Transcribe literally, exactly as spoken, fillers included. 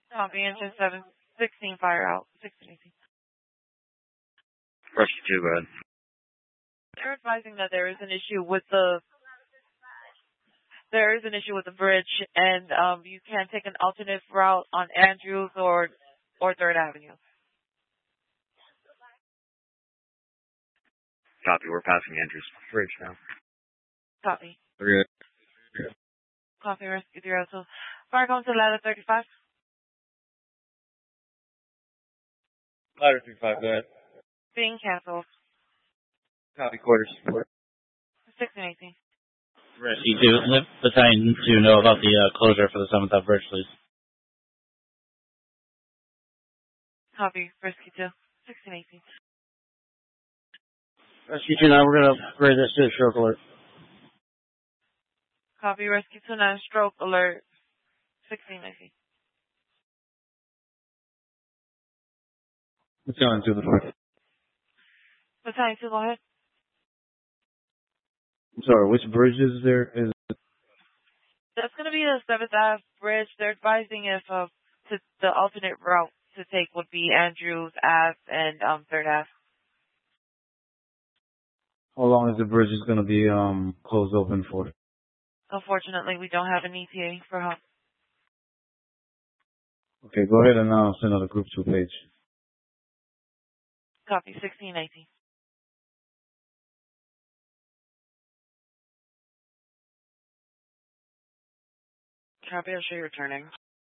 Copy, engine seven sixteen, fire out. sixteen eighteen. Rescue two, go ahead. They're advising that there is an issue with the there is an issue with the bridge, and um, you can take an alternate route on Andrews or or Third Avenue. Copy. We're passing Andrews Bridge now. Copy. Okay. Copy, Rescue Zero. So, fire going to ladder thirty-five. Ladder thirty-five, go ahead. Being canceled. Copy, quarters. sixteen eighteen. Rescue two, let Battalion two know about the uh, closure for the seventh Ave Bridge, please. Copy, Rescue two. sixteen eighteen. Rescue two, now we're going to raise this to a stroke alert. Copy, Rescue two nine, stroke alert. sixteen eighteen. What's going to the front? Battalion two, go ahead. I'm sorry, which bridge is there? Is That's going to be the seventh Ave Bridge. They're advising if uh, to, the alternate route to take would be Andrews Ave and um, Third Ave. how long is the bridge is going to be um closed open for? Unfortunately, we don't have an E T A for help. Okay, go ahead and uh, send out a group two page. Copy, sixteen eighteen. Copy, I'll show you returning.